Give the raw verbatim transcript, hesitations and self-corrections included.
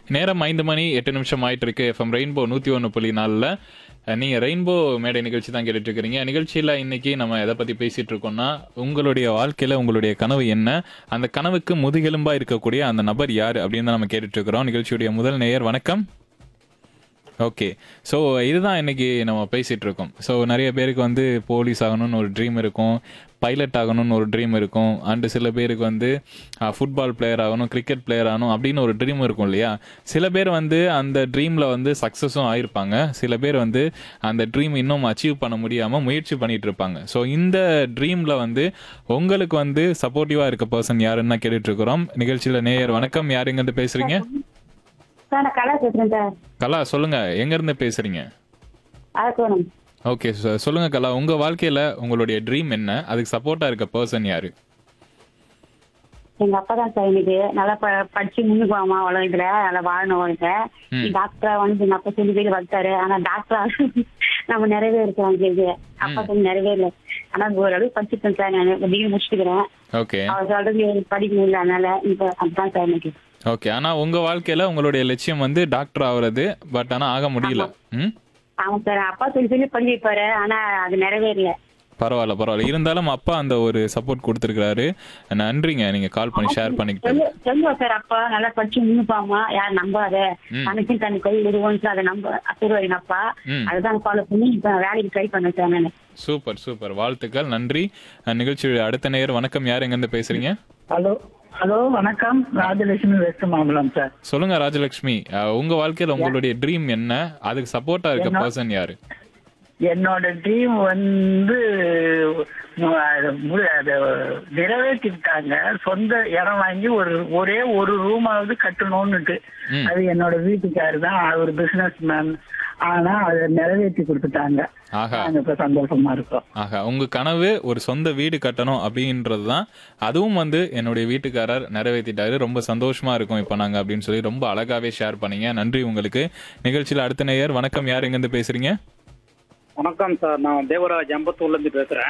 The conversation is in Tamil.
நேரம் ஐந்து மணி எட்டு நிமிஷம் ஆயிட்டு இருக்கு. எஃப்எம் ரெயின்போ நூற்றி ஒன்று புள்ளி நாலில் நீங்கள் ரெயின்போ மேடை நிகழ்ச்சி தான் கேட்டுட்டு இருக்கிறீங்க. நிகழ்ச்சியில் இன்னைக்கு நம்ம எதை பற்றி பேசிகிட்டு இருக்கோம்னா, உங்களுடைய வாழ்க்கையில் உங்களுடைய கனவு என்ன, அந்த கனவுக்கு முதுகெலும்பாக இருக்கக்கூடிய அந்த நபர் யார் அப்படின்னு தான் நம்ம கேட்டுட்டு இருக்கிறோம். நிகழ்ச்சியுடைய முதல் நேயர் வணக்கம். ஓகே, ஸோ இதுதான் இன்னைக்கு நம்ம பேசிகிட்டு இருக்கோம். ஸோ நிறைய பேருக்கு வந்து போலீஸ் ஆகணும்னு ஒரு ட்ரீம் இருக்கும், பைலட் ஆகணும்னு ஒரு ட்ரீம் இருக்கும், அண்டு சில பேருக்கு வந்து ஃபுட்பால் பிளேயர் ஆகணும், கிரிக்கெட் பிளேயர் ஆகணும் அப்படின்னு ஒரு ட்ரீம் இருக்கும் இல்லையா. சில பேர் வந்து அந்த ட்ரீமில் வந்து சக்ஸஸும் ஆயிருப்பாங்க, சில பேர் வந்து அந்த ட்ரீம் இன்னும் அச்சீவ் பண்ண முடியாமல் முயற்சி பண்ணிட்டு இருப்பாங்க. ஸோ இந்த ட்ரீமில் வந்து உங்களுக்கு வந்து சப்போர்ட்டிவாக இருக்க பர்சன் யாருன்னு தான் கேட்டுட்டு இருக்கிறோம். நிகழ்ச்சியில் நேயர் வணக்கம், யார் எங்கேருந்து பேசுறீங்க? சார் நான் கலா பேசுறேன் சார். கலா சொல்லுங்க, எங்க இருந்து பேசுறீங்க? அரக்கோணம். ஓகே சார், சொல்லுங்க கலா, உங்க வாழ்க்கையில உங்களுடைய ட்ரீம் என்ன, அதுக்கு சப்போர்ட்டா இருக்க பர்சன் யாரு? எங்க அப்பா தான் சார். எனக்கு நல்லா ப- படிச்சு முன்னுக்கு வாமா உலகத்துல நல்லா வாழணும் உலகத்தை. டாக்டரா வந்து எங்க அப்பா சொல்லி போய் வந்தாரு. ஆனா டாக்டரா நம்ம நிறைவே இருக்கிறோம். இது அப்பா சொல்லி நிறைவே இல்லை. ஆனா ஓரளவு படிச்சுட்டேன் சார். நான் டிகிரி முடிச்சுக்கிறேன். ஓகே அவர் சொல்றது படிக்க முடியல, அதனால இப்ப அதுதான் சார் எனக்கு. ஓகே, ஆனா உங்க வாழ்க்கையில உங்களுடைய லட்சியம் வந்து டாக்டர் ஆகுறது, பட் ஆனா ஆக முடியல. ம் ஆமா சார். அப்பா சொல்லி சொல்லி பண்ணி வைப்பாரு, ஆனா அது நிறைவேறல. பரவாயில்ல பரவாயில்ல, இருந்தாலும் அப்பா அந்த ஒரு சப்போர்ட் கொடுத்துருக்காரு. நன்றிங்க நீங்க கால் பண்ணி ஷேர் பண்ணிக்கிட்டது. சொல்லு- சொல்லுவோம் சார். அப்பா நல்லா படிச்சு முன்னுப்பாமா, யாரும் நம்பாத, தனக்கு தனக்கு கை விடுவோம் அதை நம்ப சொல்லுவாரு எங்க அப்பா. ம். அதுதான் ஃபாலோ பண்ணி இப்ப வேலைக்கு ட்ரை பண்ணேன் சார் நான். சூப்பர் சூப்பர், வாழ்த்துக்கள், நன்றி. நிகழ்ச்சியுடைய அடுத்த நேயர் வணக்கம், யார் எங்க இருந்து பேசுறீங்க? ஹலோ ஹலோ வணக்கம், ராஜலட்சுமி வெஸ்ட் மாம்பலம் சார். சொல்லுங்க ராஜலட்சுமி, அஹ், உங்க வாழ்க்கையில உங்களுடைய ட்ரீம் என்ன, அதுக்கு சப்போர்ட்டா இருக்க பர்சன் யாரு? என்னோட ட்ரீம் வந்து மு- அது மு- அது நிறைவேற்றிட்டாங்க. சொந்த இடம் வாங்கி ஒரு ஒரே ஒரு ரூமாவது கட்டணும்னுட்டு. ம். அது என்னோட வீட்டுக்காரு தான், அவர் பிசினஸ் மேன். ஆனா அதை நிறைவேற்றி கொடுத்துட்டாங்க. ஆஹா நாங்க இப்ப சந்தோஷமா இருக்கோம். ஆஹா, உங்க கனவு ஒரு சொந்த வீடு கட்டணும் அப்படின்றது தான். அதுவும் வந்து என்னுடைய வீட்டுக்காரர் நிறைவேற்றிட்டாரு, ரொம்ப சந்தோஷமா இருக்கும் இப்போ நாங்க அப்படின்னு சொல்லி ரொம்ப அழகாவே ஷேர் பண்ணீங்க. நன்றி உங்களுக்கு. நிகழ்ச்சியில் அடுத்த நேயர் வணக்கம், யார் எங்க இருந்து பேசுறீங்க? வணக்கம் சார், நான் தேவராஜ் அம்பத்தூர்ல இருந்து பேசுறேன்.